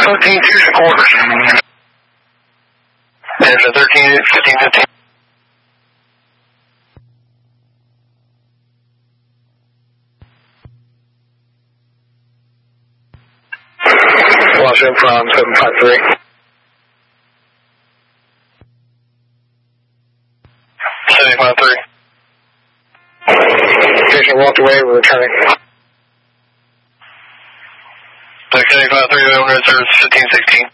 13, 2 quarters. There's a 13, 15, 15. Washington from 753. 753. Patient walked away, we're returning. 753, owner, 1516.